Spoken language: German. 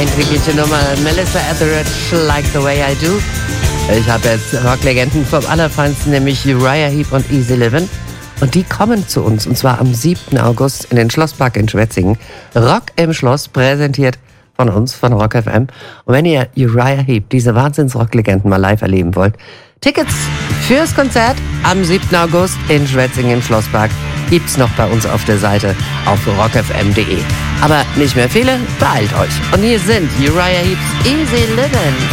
eindringliche Nummer. Melissa Etheridge, Like the Way I Do. Ich habe jetzt Rocklegenden vom Allerfeinsten, nämlich Uriah Heep und Easy Livin'. Und die kommen zu uns, und zwar am 7. August in den Schlosspark in Schwetzingen. Rock im Schloss, präsentiert von uns, von Rock FM. Und wenn ihr Uriah Heep, diese Wahnsinns-Rocklegenden mal live erleben wollt, Tickets fürs Konzert am 7. August in Schwetzingen im Schlosspark gibt's noch bei uns auf der Seite auf rockfm.de. Aber nicht mehr viele, beeilt euch. Und hier sind Uriah Heeps Easy Livin'.